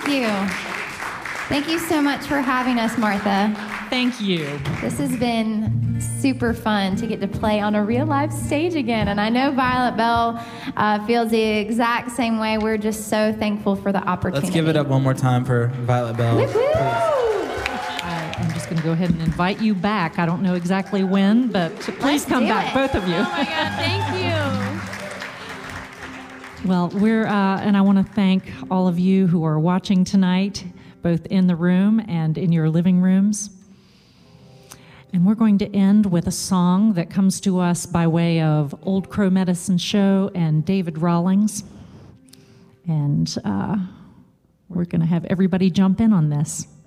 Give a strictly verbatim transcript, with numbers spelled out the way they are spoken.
Thank you. Thank you so much for having us, Martha. Thank you. This has been super fun to get to play on a real live stage again. And I know Violet Bell uh, feels the exact same way. We're just so thankful for the opportunity. Let's give it up one more time for Violet Bell. I, I'm just going to go ahead and invite you back. I don't know exactly when, but please Let's come do back, it. both of you. Oh my God, thank you. Well, we're, uh, and I want to thank all of you who are watching tonight, both in the room and in your living rooms. And we're going to end with a song that comes to us by way of Old Crow Medicine Show and David Rawlings. And uh, we're going to have everybody jump in on this.